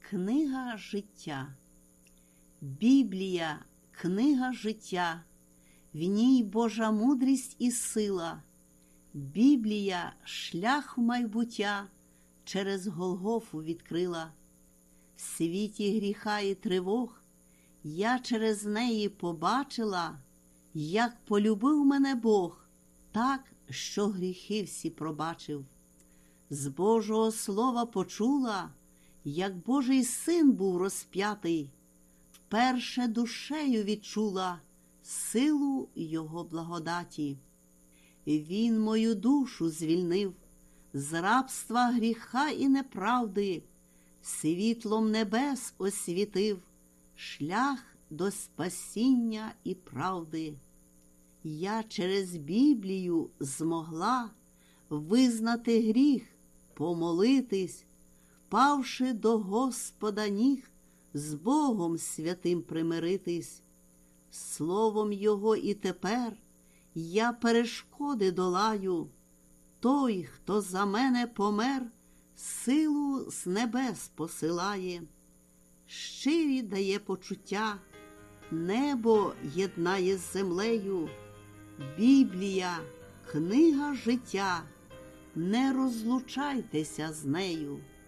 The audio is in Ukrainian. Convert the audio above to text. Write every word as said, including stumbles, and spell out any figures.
Книга життя. Біблія – книга життя, в ній Божа мудрість і сила. Біблія – шлях в майбуття через Голгофу відкрила. В світі гріха і тривог я через неї побачила, як полюбив мене Бог, так, що гріхи всі пробачив. З Божого слова почула, як Божий Син був розп'ятий, вперше душею відчула силу Його благодаті. Він мою душу звільнив з рабства гріха і неправди, світлом небес освітив шлях до спасіння і правди. Я через Біблію змогла визнати гріх, помолитись, павши до Господа ніг, з Богом святим примиритись. Словом Його і тепер я перешкоди долаю. Той, хто за мене помер, силу з небес посилає. Щирі дає почуття, небо єднає з землею. Біблія – книга життя, не розлучайтеся з нею.